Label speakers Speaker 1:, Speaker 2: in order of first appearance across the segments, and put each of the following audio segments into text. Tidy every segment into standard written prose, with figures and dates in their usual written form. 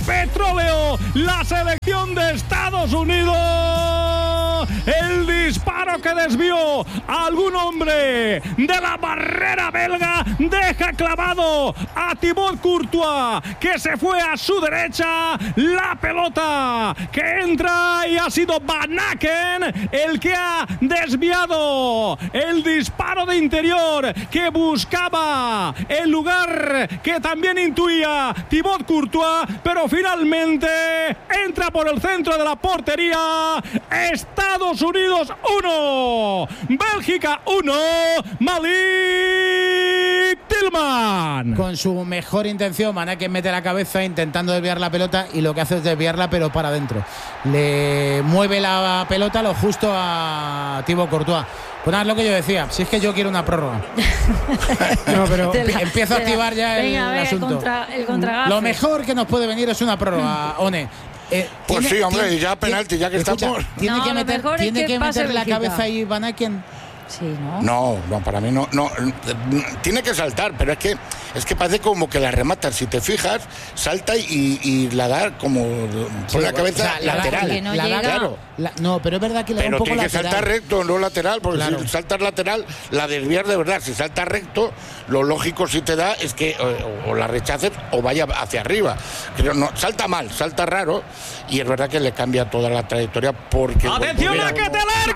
Speaker 1: petróleo, la selección de Estados Unidos. El disparo que desvió a algún hombre de la barrera belga deja clavado a Thibaut Courtois, que se fue a su derecha. La pelota que entra y ha sido Van Aken el que ha desviado el disparo de interior que buscaba el lugar que también intuía Thibaut Courtois, pero finalmente entra por el centro de la portería. Estados Unidos 1, Bélgica 1, Malik Tillman.
Speaker 2: Con su mejor intención, Van Aken mete la cabeza intentando desviar la pelota y lo que hace es desviarla pero para adentro. Le mueve la pelota lo justo a Thibaut Courtois. Pues nada, es lo que yo decía, si es que yo quiero una prórroga. No, pero empiezo a activar ya el asunto. Lo mejor que nos puede venir es una prórroga, One.
Speaker 3: Pues sí, hombre, ya penalti, ya que estamos.
Speaker 2: Tiene que meter la cabeza ahí Van Aken.
Speaker 4: Sí, ¿no?
Speaker 3: No, para mí no. Tiene que saltar, pero es que parece como que la remata. Si te fijas, salta y la da como por la cabeza lateral.
Speaker 4: No llega.
Speaker 3: Claro.
Speaker 2: No, pero es verdad que le da un poco
Speaker 3: tiene
Speaker 2: lateral.
Speaker 3: Que saltar recto, no lateral, porque claro, si saltas lateral, la desvías de verdad. Si saltas recto, lo lógico si te da es que o la rechaces o vaya hacia arriba. Pero no, salta mal, salta raro, y es verdad que le cambia toda la trayectoria porque...
Speaker 1: ¡Atención a Keteler!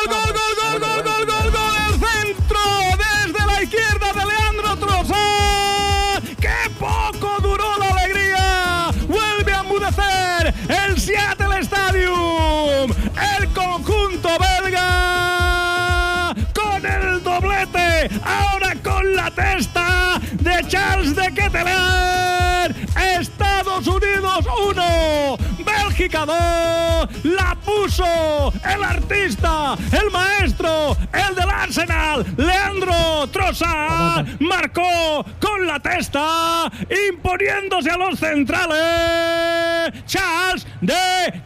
Speaker 1: ¡Gol! El centro desde la izquierda de Leandro Trossard. ¡Qué poco duró la alegría! Vuelve a enmudecer el Seattle Stadium. El conjunto belga con el doblete, ahora con la testa de Charles de Keteler. Estados Unidos 1, Bélgica 2. La puso el artista, el maestro, el del Arsenal, Leandro Trossard. Marcó con la testa, imponiéndose a los centrales, Charles de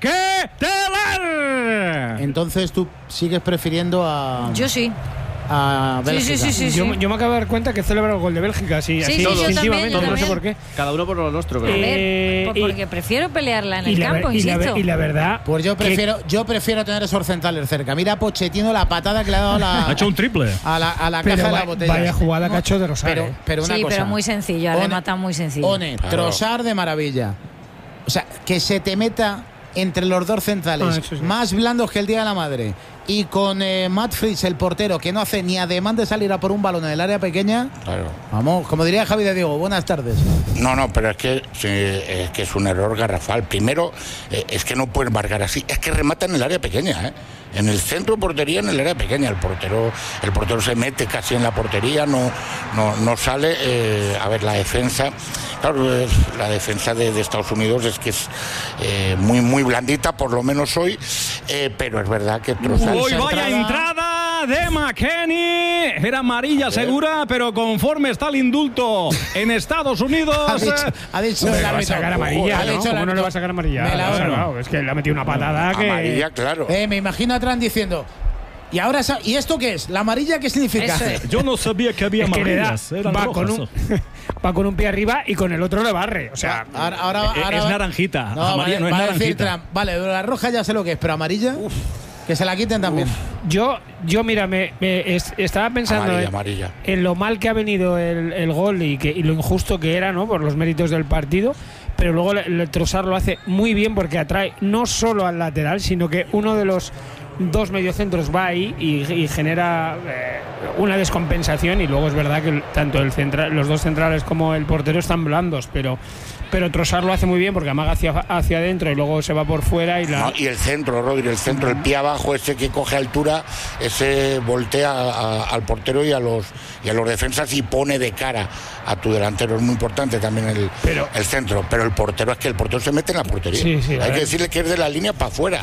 Speaker 1: Keteler.
Speaker 2: Entonces tú sigues prefiriendo a...
Speaker 4: Yo sí.
Speaker 2: A Bélgica.
Speaker 5: Sí. Yo me acabo de dar cuenta que celebra el gol de Bélgica, así instintivamente, no sé por qué.
Speaker 6: Cada uno por lo nuestro, pero...
Speaker 4: A ver, porque prefiero pelearla en el campo, insisto.
Speaker 5: Y la verdad...
Speaker 2: Pues yo prefiero tener esos centrales cerca. Mira a Pochettino la patada que le ha dado
Speaker 1: ha hecho un triple
Speaker 2: a la caja de la botella.
Speaker 5: Vaya jugada que ha hecho de Trossard.
Speaker 2: Pero una cosa.
Speaker 4: Pero muy sencillo, remata muy sencillo.
Speaker 2: Trossard de maravilla. O sea, que se te meta entre los dos centrales más blandos que el día de la madre, y con Matt Fritz, el portero, que no hace ni ademán de salir a por un balón en el área pequeña. Claro. Vamos, como diría Javi de Diego, buenas tardes.
Speaker 3: No, pero es que es un error garrafal. Primero, es que no puedes marcar así, es que remata en el área pequeña, en el centro de portería, en el área pequeña. El portero se mete casi en la portería, no sale. A ver, la defensa, claro, la defensa de Estados Unidos es que es muy, muy blandita, por lo menos hoy, pero es verdad que Trossard...
Speaker 1: Hoy vaya entrada de McKennie. Era amarilla segura, pero conforme está el indulto en Estados Unidos...
Speaker 2: Ha dicho
Speaker 5: no le va a sacar amarilla, ¿no? ¿Cómo no le va a sacar amarilla? Es que le ha metido una patada que...
Speaker 3: Amarilla, claro.
Speaker 2: Me imagino a Trump diciendo... ¿Y esto qué es? ¿La amarilla qué significa?
Speaker 1: Yo no sabía que había amarillas.
Speaker 5: Va con un pie arriba y con el otro le barre. O sea,
Speaker 2: ahora
Speaker 1: es naranjita.
Speaker 2: No,
Speaker 1: amarilla no es naranjita.
Speaker 2: Vale, la roja ya sé lo que es, pero amarilla... Que se la quiten también.
Speaker 5: Yo mira, estaba pensando
Speaker 3: amarilla.
Speaker 5: En lo mal que ha venido el gol y lo injusto que era, ¿no? Por los méritos del partido. Pero luego el Trossard lo hace muy bien porque atrae no solo al lateral, sino que uno de los dos mediocentros va ahí y genera una descompensación. Y luego es verdad que tanto los dos centrales como el portero están blandos, pero Trossard lo hace muy bien porque amaga hacia adentro y luego se va por fuera.
Speaker 3: Y el centro, Rodri, el pie abajo, ese que coge altura, ese voltea al portero y a los defensas y pone de cara a tu delantero. Es muy importante también el centro, pero el portero se mete en la portería.
Speaker 5: Sí,
Speaker 3: hay que decirle que es de la línea para afuera.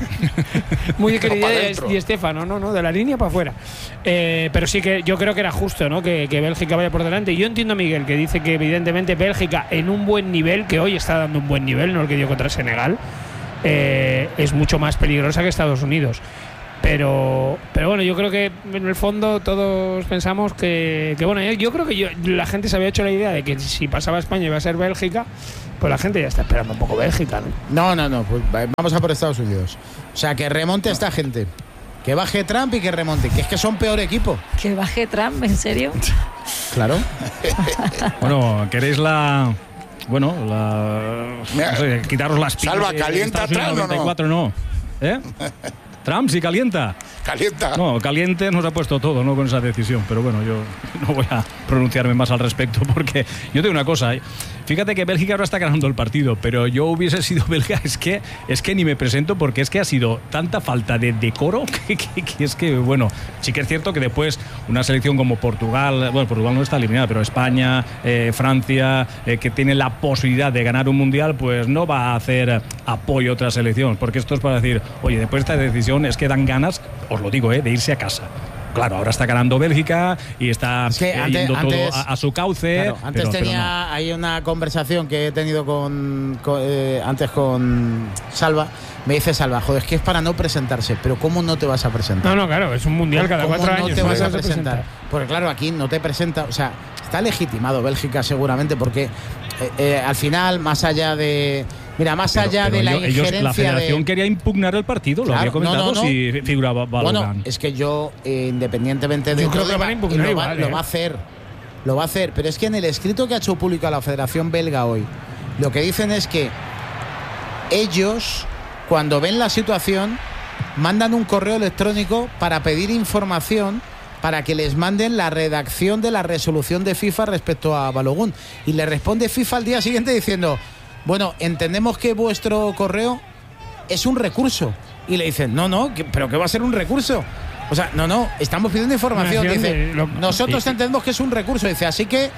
Speaker 5: Muy de querida Di Stéfano, no, de la línea para afuera. Pero sí que yo creo que era justo, ¿no? Que Bélgica vaya por delante. Yo entiendo a Miguel, que dice que evidentemente Bélgica en un buen nivel, que hoy está dando un buen nivel, no el que dio contra Senegal, es mucho más peligrosa que Estados Unidos. Pero bueno, yo creo que en el fondo todos pensamos que bueno, yo creo que la gente se había hecho la idea de que si pasaba España iba a ser Bélgica, pues la gente ya está esperando un poco Bélgica, ¿no?
Speaker 2: No, pues vamos a por Estados Unidos. O sea, que remonte esta gente. Que baje Trump y que remonte. Que es que son peor equipo.
Speaker 4: Que baje Trump, ¿en serio?
Speaker 2: Claro.
Speaker 1: Bueno, ¿queréis la...? Bueno, no sé, quitaros las pilas.
Speaker 3: Salva, ¿calienta Trump o
Speaker 1: no? ¿Eh? Trump sí calienta.
Speaker 3: ¿Calienta?
Speaker 1: No, caliente nos ha puesto todo, ¿no? Con esa decisión. Pero bueno, yo no voy a pronunciarme más al respecto porque yo te digo una cosa. Fíjate que Bélgica ahora está ganando el partido, pero yo hubiese sido belga, es que ni me presento porque es que ha sido tanta falta de decoro que es que, bueno, sí que es cierto que después una selección como Portugal, bueno, Portugal no está eliminada, pero España, Francia, que tiene la posibilidad de ganar un mundial, pues no va a hacer apoyo a otra selección, porque esto es para decir, oye, después de esta decisión es que dan ganas, os lo digo, de irse a casa. Claro, ahora está ganando Bélgica y está yendo todo a su cauce.
Speaker 2: Claro, antes tenía ahí una conversación que he tenido antes con Salva. Me dice Salva, joder, es que es para no presentarse. Pero ¿cómo no te vas a presentar?
Speaker 5: No, claro, es un mundial cada 4 años.
Speaker 2: ¿Cómo no te vas a presentar? Porque claro, aquí no te presenta. O sea, está legitimado Bélgica seguramente porque al final, más allá de... Mira, más allá de la injerencia
Speaker 1: la federación quería impugnar el partido, lo había comentado, si figuraba Balogan.
Speaker 2: Bueno, es que yo, independientemente de...
Speaker 5: Yo creo que lo van a impugnar igual,
Speaker 2: lo va a hacer. Lo va a hacer, pero es que en el escrito que ha hecho público a la Federación Belga hoy, lo que dicen es que ellos, cuando ven la situación, mandan un correo electrónico para pedir información para que les manden la redacción de la resolución de FIFA respecto a Balogun. Y le responde FIFA al día siguiente diciendo... Bueno, entendemos que vuestro correo es un recurso. Y le dicen, no, ¿pero qué va a ser un recurso? O sea, no, estamos pidiendo información. Dice, nosotros entendemos que es un recurso. Dice, así que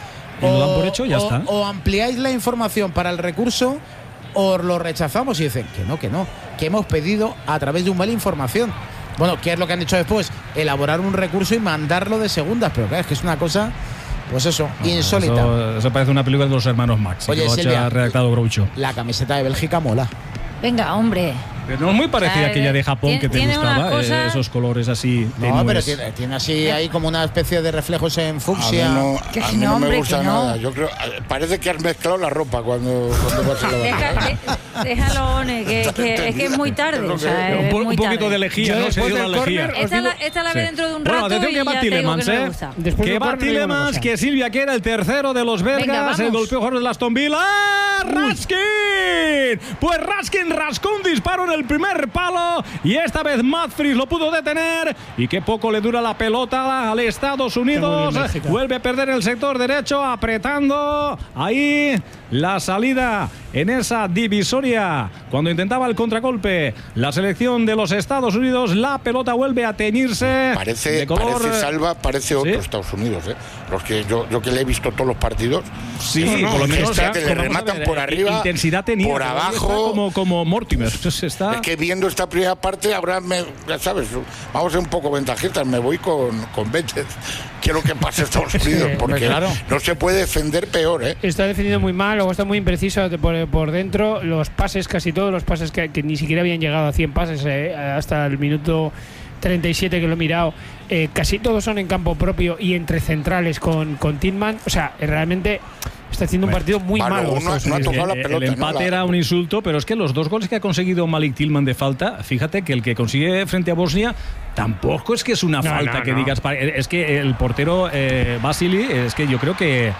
Speaker 2: o ampliáis la información para el recurso o lo rechazamos. Y dicen, que no, que hemos pedido a través de un mail información. Bueno, ¿qué es lo que han hecho después? Elaborar un recurso y mandarlo de segundas. Pero claro, es que es una cosa... Pues eso, insólita.
Speaker 1: Eso parece una película de los hermanos Max.
Speaker 2: Oye, Silvia,
Speaker 1: ha redactado Groucho.
Speaker 2: La camiseta de Bélgica mola.
Speaker 4: Venga, hombre.
Speaker 1: Pero no es muy parecida a aquella de Japón que te gustaba, esos colores así.
Speaker 2: No, pero tiene así ahí como una especie de reflejos en fucsia.
Speaker 3: A mí no me gusta nada. Yo creo, parece que has mezclado la ropa cuando vas a lavar.
Speaker 4: Déjalo, que es muy tarde. O sea,
Speaker 1: un poquito de lejía, ¿no? Se dio la lejía.
Speaker 4: Esta la ve dentro de un rato.
Speaker 1: Bueno, atención que va Tielemans, que va Tielemans, que Silvia, que era el tercero de los belgas, el golpeó jugador de Aston Villa. ¡Raskin! Pues Raskin rascó un disparo en el primer palo y esta vez Matfries lo pudo detener y que poco le dura la pelota al Estados Unidos. Vuelve a perder el sector derecho, apretando ahí la salida en esa divisoria. Cuando intentaba el contragolpe la selección de los Estados Unidos, la pelota vuelve a teñirse.
Speaker 3: Parece Salva, parece otro Estados Unidos, los que yo que le he visto todos los partidos.
Speaker 1: Sí, por lo menos
Speaker 3: que le rematan por arriba,
Speaker 1: intensidad tenía,
Speaker 3: por abajo,
Speaker 1: como Mortimer.
Speaker 3: Es que viendo esta primera parte, ahora ya sabes, vamos a ser un poco ventajistas. Me voy con Bétez. Quiero que pase Estados Unidos, porque no se puede defender peor.
Speaker 5: Está defendido muy mal, luego está muy impreciso por dentro. Los pases, casi todos los pases que ni siquiera habían llegado a 100 pases hasta el minuto 37 que lo he mirado, casi todos son en campo propio y entre centrales con Tielemans. O sea, realmente está haciendo un partido muy malo.
Speaker 3: No ha tocado la pelota,
Speaker 1: el empate era un insulto, pero es que los dos goles que ha conseguido Malik Tielemans de falta, fíjate que el que consigue frente a Bosnia tampoco es que es una falta que digas. Es que el portero Vasily, es que yo creo que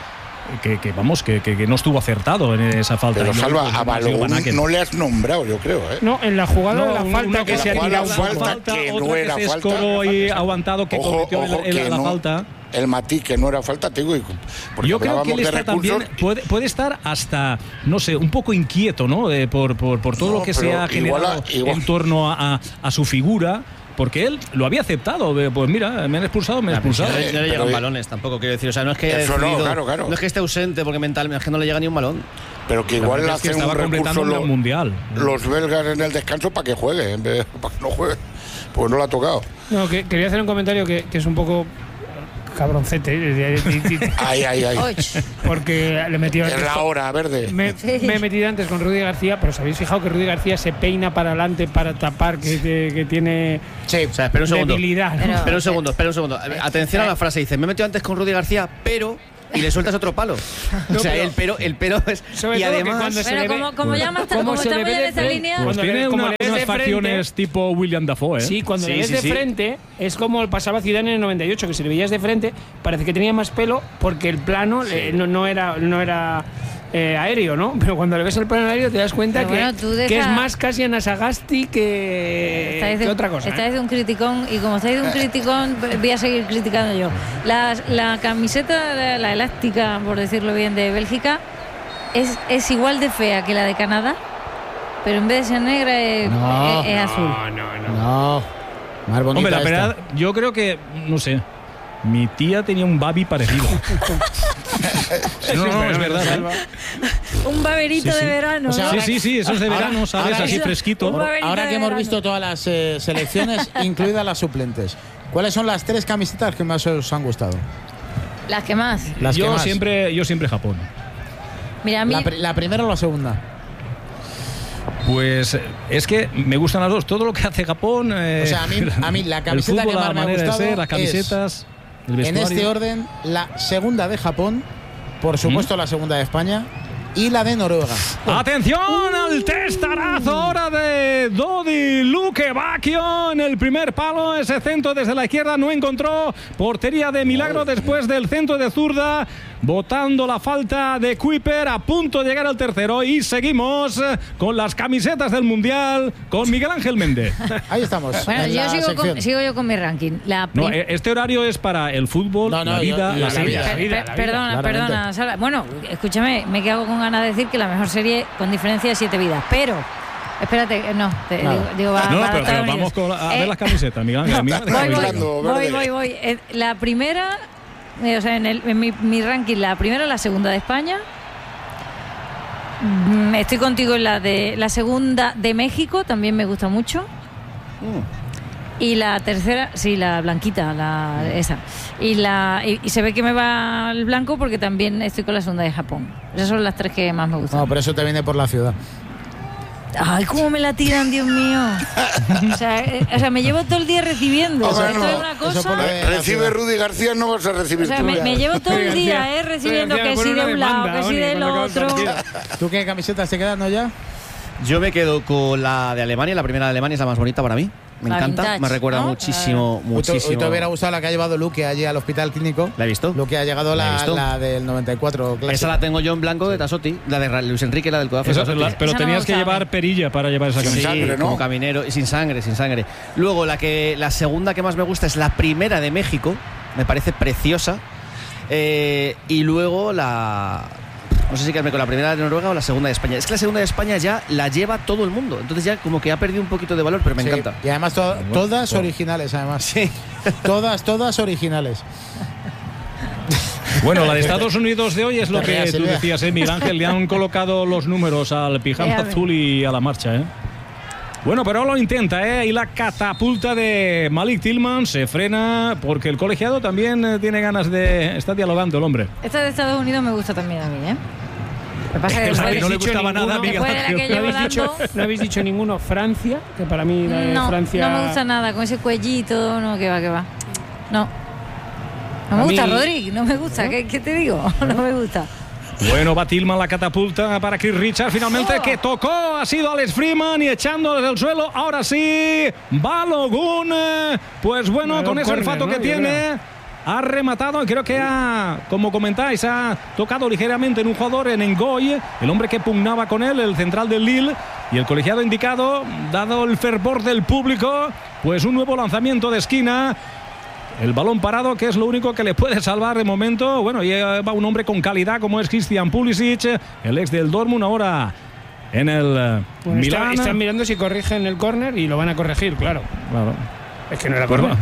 Speaker 1: no estuvo acertado en esa falta.
Speaker 3: Pero Salva, a Balogun no le has nombrado, yo creo.
Speaker 5: No, en la jugada de la falta que se ha tirado.
Speaker 3: Falta que no era falta.
Speaker 1: Y aguantado que cometió la falta.
Speaker 3: El matiz que no era falta, te digo.
Speaker 1: Yo creo que él está también, puede estar hasta, no sé, un poco inquieto, ¿no? Por todo lo que se ha generado en torno a su figura. Porque él lo había aceptado, pues mira, me han expulsado, me han expulsado.
Speaker 6: No le llegan balones tampoco, quiero decir, o sea, no es que haya decidido,
Speaker 3: claro.
Speaker 6: No es que esté ausente porque mentalmente es que no le llega ni un balón.
Speaker 3: Pero que igual le hacen un recurso
Speaker 1: mundial.
Speaker 3: Los belgas en el descanso para que juegue, para que no juegue, pues no lo ha tocado.
Speaker 5: No, quería hacer un comentario que es un poco cabroncete.
Speaker 3: Ay.
Speaker 5: Porque le metió.
Speaker 3: Es la hora, Verde.
Speaker 5: Me he metido antes con Rudy García, pero os habéis fijado que Rudy García se peina para adelante para tapar que tiene
Speaker 6: espera un segundo.
Speaker 5: debilidad, ¿no?
Speaker 6: Espera un segundo. Atención a la frase, dice, me he metido antes con Rudy García, pero... Y le sueltas otro palo.
Speaker 5: No,
Speaker 6: o sea,
Speaker 5: pero,
Speaker 6: el pero es...
Speaker 5: Sobre
Speaker 6: y
Speaker 5: todo
Speaker 6: además...
Speaker 5: que cuando se le ve,
Speaker 4: como estamos en esa línea...
Speaker 1: Pues tiene unas
Speaker 5: frente,
Speaker 1: facciones tipo William Dafoe, ¿eh?
Speaker 5: Sí, cuando le ves de frente, es como pasaba Zidane en el 98, que si le veías de frente, parece que tenía más pelo porque el plano no era aéreo, ¿no? Pero cuando le ves el plano aéreo te das cuenta que es más casi Anasagasti que otra cosa.
Speaker 4: Estáis de un criticón, y como estáis de un criticón, voy a seguir criticando yo. La camiseta, la elástica, por decirlo bien, de Bélgica es igual de fea que la de Canadá, pero en vez de ser negra es azul.
Speaker 2: No, más bonita.
Speaker 1: Hombre, la verdad, yo creo que, no sé, mi tía tenía un babi parecido. No, es verdad.
Speaker 4: Un baberito de verano.
Speaker 2: O sea,
Speaker 1: sí, eso es de verano, ¿sabes? Así fresquito.
Speaker 2: Ahora que hemos visto todas las selecciones, incluidas las suplentes, ¿cuáles son las 3 camisetas que más os han gustado?
Speaker 4: Las que más.
Speaker 1: Yo siempre Japón.
Speaker 4: Mira, a mí...
Speaker 2: ¿La primera o la segunda?
Speaker 1: Pues es que me gustan las dos. Todo lo que hace Japón.
Speaker 2: O sea, a mí la camiseta que más me ha gustado
Speaker 1: las camisetas, el
Speaker 2: en este orden, la segunda de Japón, por supuesto la segunda de España y la de Noruega.
Speaker 1: ¡Atención al testarazo ahora de Dodi Lukebakio! En el primer palo, ese centro desde la izquierda no encontró portería de milagro después del centro de zurda, botando la falta de Kuiper, a punto de llegar al tercero, y seguimos con las camisetas del Mundial con Miguel Ángel Méndez.
Speaker 2: Ahí estamos.
Speaker 4: Bueno, yo sigo yo con mi ranking.
Speaker 1: Este horario es para el fútbol, la vida.
Speaker 4: Perdona, Sara. Bueno, escúchame, me quedo con ganas de decir que la mejor serie con diferencia de 7 vidas, pero espérate, digo,
Speaker 1: pero vamos a ver las camisetas, Miguel Ángel.
Speaker 4: Voy. La primera, o sea, en mi ranking, la primera, la segunda de España. Estoy contigo en la segunda de México, también me gusta mucho. Y la tercera, sí, la blanquita, esa. Y se ve que me va el blanco porque también estoy con la segunda de Japón. Esas son las 3 que más me gustan.
Speaker 2: No, pero eso te viene por la ciudad.
Speaker 4: Ay, cómo me la tiran, Dios mío. O sea, me llevo todo el día recibiendo. Esto es una cosa.
Speaker 3: Recibe Rudy García, no vas a recibir.
Speaker 4: O sea, me llevo todo el día recibiendo que si de un lado, que si del otro.
Speaker 2: ¿Tú qué camisetas te quedan, no ya?
Speaker 6: Yo me quedo con la de Alemania. La primera de Alemania es la más bonita para mí. Me encanta,
Speaker 4: vintage,
Speaker 6: me recuerda
Speaker 4: ¿no?
Speaker 6: muchísimo.
Speaker 2: Hoy te hubiera gustado la que ha llevado Luque allí al hospital clínico.
Speaker 6: ¿La he visto?
Speaker 2: Luque ha llegado la del 94 clásica.
Speaker 6: Esa la tengo yo en blanco de Tassotti, la de Luis Enrique, la del codazo de Tassotti.
Speaker 1: Pero tenías que llevar perilla para llevar esa camiseta.
Speaker 6: Sí,
Speaker 3: sangre, ¿no?
Speaker 6: Como caminero, sin sangre. Luego la segunda que más me gusta es la primera de México, me parece preciosa. Y luego no sé si quedarme con la primera de Noruega o la segunda de España. Es que la segunda de España ya la lleva todo el mundo. Entonces ya como que ha perdido un poquito de valor, pero me encanta.
Speaker 2: Y además todas originales, además.
Speaker 6: Sí.
Speaker 2: Todas originales.
Speaker 1: Bueno, la de Estados Unidos de hoy es lo que tú decías, Miguel Ángel. Le han colocado los números al pijama azul y a la marcha, Bueno, pero lo intenta, y la catapulta de Malik Tillman se frena porque el colegiado también tiene ganas de... Está dialogando el hombre.
Speaker 4: Esta de Estados Unidos me gusta también a mí, Lo que pasa es que
Speaker 1: no le gustaba nada a Miguel Ángel.
Speaker 5: No habéis dicho ninguno. Francia, que para mí Francia...
Speaker 4: No me gusta nada, con ese cuellito, no, que va. No me gusta, Rodri, no me gusta. ¿Qué te digo? No me gusta.
Speaker 1: Bueno, va Tillman, la catapulta para Chris Richards finalmente, que tocó, ha sido Alex Freeman y echando desde el suelo, ahora sí, Balogun, pues bueno, con ese olfato que tiene, ha rematado y creo que como comentáis, ha tocado ligeramente en un jugador, en Ngoy, el hombre que pugnaba con él, el central del Lille, y el colegiado indicado, dado el fervor del público, pues un nuevo lanzamiento de esquina. El balón parado, que es lo único que le puede salvar de momento. Bueno, y va un hombre con calidad como es Christian Pulisic, el ex del Dortmund, ahora en el Milán.
Speaker 5: Están mirando si corrigen el córner y lo van a corregir, claro. Es que no era córner.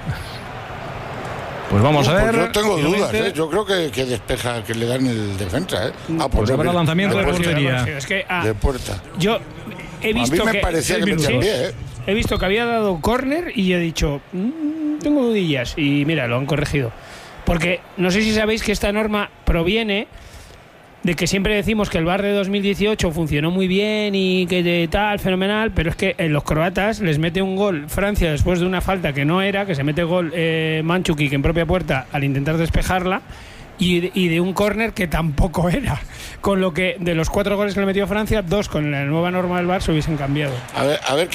Speaker 1: Pues vamos a ver.
Speaker 3: Pues yo tengo dudas, Yo creo que despeja, que le dan el defensa,
Speaker 1: Pues habrá lanzamiento de portería.
Speaker 5: Es que,
Speaker 3: de puerta.
Speaker 5: Yo he visto
Speaker 3: a mí me parecía que metía bien,
Speaker 5: He visto que había dado córner y he dicho... tengo dudillas y mira, lo han corregido. Porque no sé si sabéis que esta norma proviene de que siempre decimos que el VAR de 2018 funcionó muy bien y que de tal, fenomenal, pero es que los croatas les mete un gol Francia después de una falta que no era, que se mete gol Mandžukić en propia puerta al intentar despejarla, y de un córner que tampoco era. Con lo que de los 4 goles que le metió Francia, 2 con la nueva norma del VAR se hubiesen cambiado.
Speaker 3: A ver